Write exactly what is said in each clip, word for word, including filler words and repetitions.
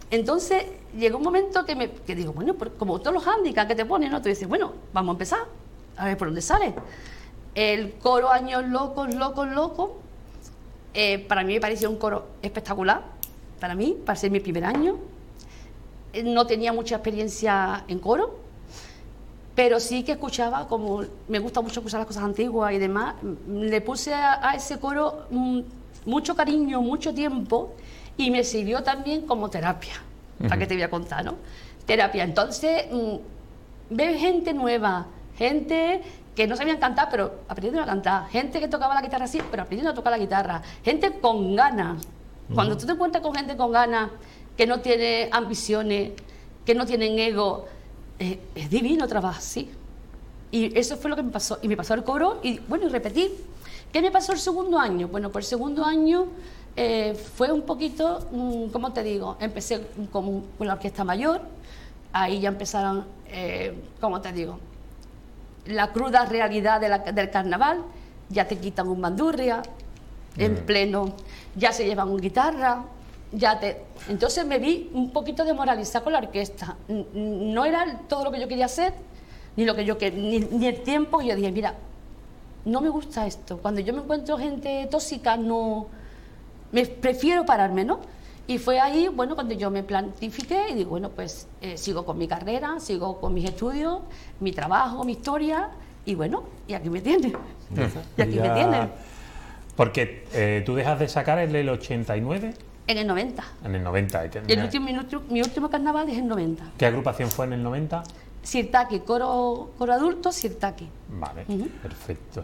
Entonces llegó un momento que, me, que digo, bueno, como todos los hándicaps que te ponen, ¿no? Tú dices, bueno, vamos a empezar, a ver por dónde sale. El coro Años Locos, Locos, Locos, eh, para mí me pareció un coro espectacular, para mí, para ser mi primer año. Eh, no tenía mucha experiencia en coro, pero sí que escuchaba, como me gusta mucho escuchar las cosas antiguas y demás, le puse a, a ese coro mm, mucho cariño, mucho tiempo, y me sirvió también como terapia, uh-huh. para que te voy a contar, ¿no? Terapia. Entonces, mmm, veo gente nueva, gente que no sabían cantar, pero aprendieron a cantar, gente que tocaba la guitarra así, pero aprendiendo a tocar la guitarra, gente con ganas. Uh-huh. Cuando tú te encuentras con gente con ganas, que no tiene ambiciones, que no tienen ego, eh, es divino trabajar así. Y eso fue lo que me pasó. Y me pasó el coro, y bueno, y repetí. ¿Qué me pasó el segundo año? Bueno, por el segundo año eh, fue un poquito, mmm, ¿cómo te digo? Empecé con, con la orquesta mayor, ahí ya empezaron, eh, ¿cómo te digo? La cruda realidad de la, del carnaval, ya te quitan un bandurria, mm. en pleno, ya se llevan una guitarra, ya te... Entonces me vi un poquito demoralizada con la orquesta. No era todo lo que yo quería hacer, ni lo que yo que ni, ni el tiempo que yo dije, mira, no me gusta esto. Cuando yo me encuentro gente tóxica, no... Me prefiero pararme, ¿no? Y fue ahí, bueno, cuando yo me planifiqué y digo, bueno, pues eh, sigo con mi carrera, sigo con mis estudios, mi trabajo, mi historia, y bueno, y aquí me tienen. y aquí ya... me tienen. Porque eh, tú dejas de sacar el del ochenta y nueve. En el noventa. En el noventa. El último, mi, último, mi último carnaval es en el noventa. ¿Qué agrupación fue en el noventa? Sirtaki, coro, coro adulto, Sirtaki. Vale, uh-huh. perfecto.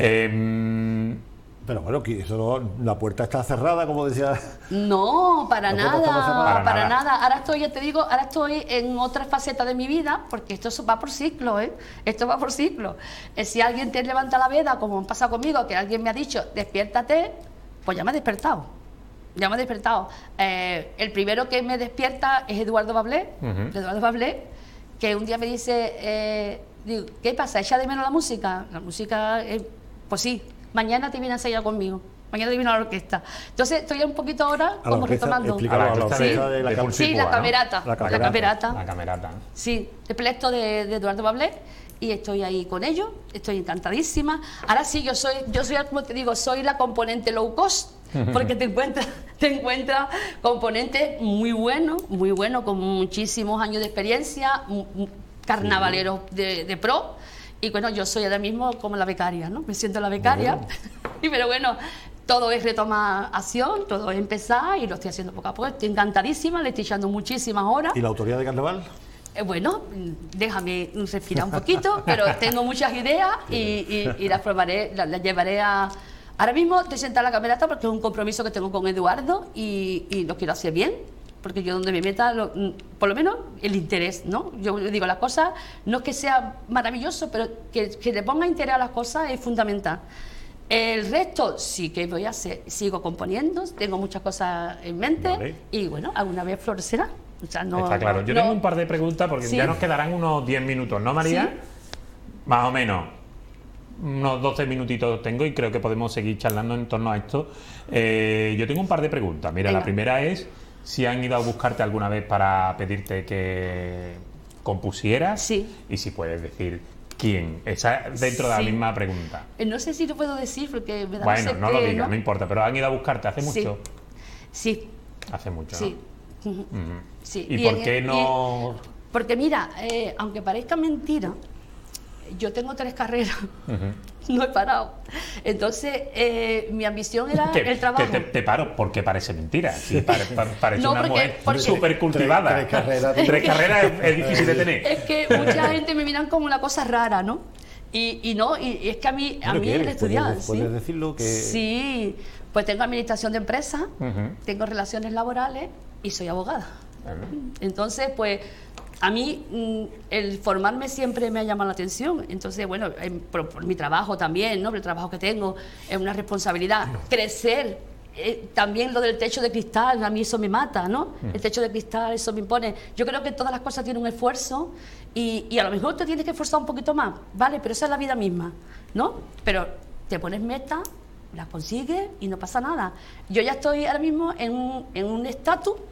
Eh, Pero bueno, que eso no, la puerta está cerrada, como decía. No, para nada, para, para nada. nada. Ahora estoy, ya te digo, ahora estoy en otra faceta de mi vida, porque esto va por ciclo, ¿eh? Esto va por ciclo. Eh, si alguien te levanta la veda, como ha pasado conmigo, que alguien me ha dicho, despiértate, pues ya me he despertado. Ya me he despertado. Eh, el primero que me despierta es Eduardo Bablé, uh-huh. Eduardo Bablé, que un día me dice, eh, digo, ¿qué pasa? ¿Echa de menos la música? La música, eh, pues sí, mañana te viene a ensayar conmigo, mañana te viene a la orquesta. Entonces estoy un poquito ahora a como retomando. A la orquesta sí, de, de la, de sí, la camerata, ¿no? la camerata. La camerata. La camerata. Sí, el proyecto de, de Eduardo Bablé, y estoy ahí con ellos, estoy encantadísima. Ahora sí, yo soy, yo soy, como te digo, soy la componente low cost, porque te encuentras te encuentras componentes muy buenos, muy buenos, con muchísimos años de experiencia, carnavaleros de, de pro, y bueno, yo soy ahora mismo como la becaria, ¿no? Me siento la becaria, bueno. y pero bueno, todo es retomar acción, todo es empezar, y lo estoy haciendo poco a poco, estoy encantadísima, le estoy echando muchísimas horas. ¿Y la autoría de carnaval? Eh, bueno, déjame respirar un poquito, pero tengo muchas ideas y, y, y las probaré, las, las llevaré a... Ahora mismo estoy sentada en la camerata porque es un compromiso que tengo con Eduardo y, y lo quiero hacer bien, porque yo donde me meta, lo, por lo menos el interés, ¿no? Yo digo, las cosas, no es que sea maravilloso, pero que, que le ponga interés a las cosas es fundamental. El resto sí que voy a hacer, sigo componiendo, tengo muchas cosas en mente, vale. y bueno, alguna vez florecerá. O sea, no, Está claro. Yo no, tengo un par de preguntas porque ¿sí? ya nos quedarán unos diez minutos, ¿no, María? ¿Sí? Más o menos. Unos doce minutitos tengo y creo que podemos seguir charlando en torno a esto. Eh, yo tengo un par de preguntas. Mira, Venga. La primera es si han ido a buscarte alguna vez para pedirte que compusieras. Sí. Y si puedes decir quién. Esa dentro sí. de la misma pregunta. No sé si lo puedo decir porque me da Bueno, no que, lo digas, ¿no? no importa. Pero han ido a buscarte hace mucho. Sí. sí. Hace mucho, sí. ¿no? Uh-huh. Sí. ¿Y, ¿Y por qué no...? Y, porque mira, eh, aunque parezca mentira, yo tengo tres carreras, uh-huh. no he parado. Entonces, eh, mi ambición era te, el trabajo. Te, te, te paro porque parece mentira. Sí, pare, pare, parece no, una porque, mujer porque, súper cultivada. Tres, tres carreras, tres carreras es, es difícil de tener. Es que mucha gente me miran como una cosa rara, ¿no? Y, y no, y, y es que a mí, a mí el estudiar. ¿Puedes, ¿sí? ¿Puedes decirlo? Que... Sí, pues tengo administración de empresas, uh-huh. tengo relaciones laborales y soy abogada. Uh-huh. Entonces, pues, a mí el formarme siempre me ha llamado la atención. Entonces, bueno, por, por mi trabajo también, ¿no? Por el trabajo que tengo, es una responsabilidad. No. Crecer, eh, también lo del techo de cristal, a mí eso me mata, ¿no? Uh-huh. El techo de cristal, eso me impone. Yo creo que todas las cosas tienen un esfuerzo y, y a lo mejor te tienes que esforzar un poquito más, ¿vale? Pero esa es la vida misma, ¿no? Pero te pones metas, las consigues y no pasa nada. Yo ya estoy ahora mismo en un en un estatus